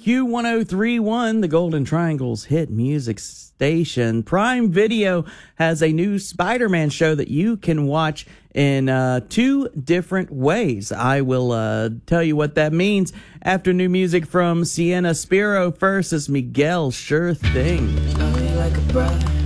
Q1031, the Golden Triangle's hit music station. Prime Video has a new Spider-Man show that you can watch in 2 different ways. I will tell you what that means after new music from Sienna Spiro. First is Miguel, Sure Thing. Love me like a brother.